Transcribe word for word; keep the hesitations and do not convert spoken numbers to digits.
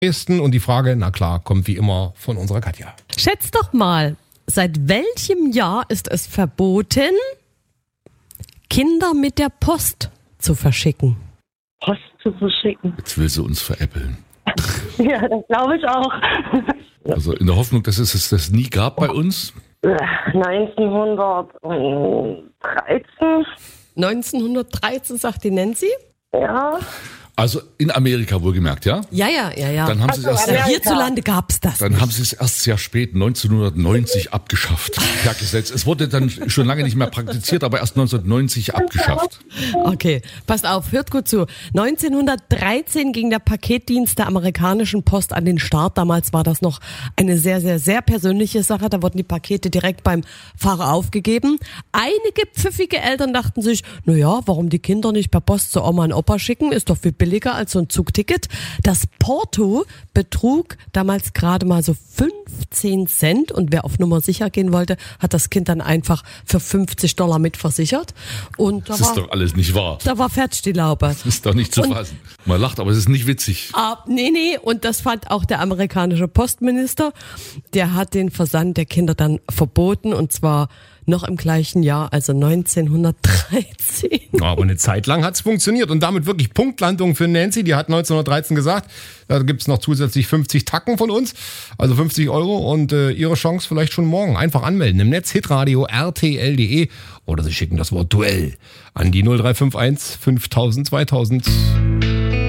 Und die Frage, na klar, kommt wie immer von unserer Katja. Schätzt doch mal, seit welchem Jahr ist es verboten, Kinder mit der Post zu verschicken? Post zu verschicken. Jetzt will sie uns veräppeln. Ja, das glaube ich auch. Also in der Hoffnung, dass es das nie gab bei uns. neunzehnhundertdreizehn. neunzehnhundertdreizehn, sagt die Nancy. Ja. Also in Amerika wohlgemerkt, ja? Ja, ja, ja, ja. Dann haben sie es erst, Amerika. Hierzulande gab es das. dann haben sie es erst sehr spät, neunzehnhundertneunzig, abgeschafft. Per Gesetz. Es wurde dann schon lange nicht mehr praktiziert, aber erst neunzehnhundertneunzig abgeschafft. Okay, passt auf, hört gut zu. neunzehnhundertdreizehn ging der Paketdienst der amerikanischen Post an den Start. Damals war das noch eine sehr, sehr, sehr persönliche Sache. Da wurden die Pakete direkt beim Fahrer aufgegeben. Einige pfiffige Eltern dachten sich, na ja, warum die Kinder nicht per Post zu Oma und Opa schicken? Ist doch viel billiger als so ein Zugticket. Das Porto betrug damals gerade mal so fünfzehn Cent und wer auf Nummer sicher gehen wollte, hat das Kind dann einfach für fünfzig Dollar mitversichert. Und da Das war, ist doch alles nicht wahr. da war fertig die Laube. Das ist doch nicht zu Und- fassen. Man lacht, aber es ist nicht witzig. Ah, nee, nee, und das fand auch der amerikanische Postminister. Der hat den Versand der Kinder dann verboten und zwar noch im gleichen Jahr, also neunzehnhundertdreizehn. Aber eine Zeit lang hat es funktioniert und damit wirklich Punktlandung für Nancy. Die hat neunzehnhundertdreizehn gesagt, da gibt es noch zusätzlich fünfzig Tacken von uns, also fünfzig Euro und äh, ihre Chance vielleicht schon morgen. Einfach anmelden im Netz hitradio r t l punkt d e oder sie schicken das Wort Duell an die null drei fünf eins fünftausend zweitausend.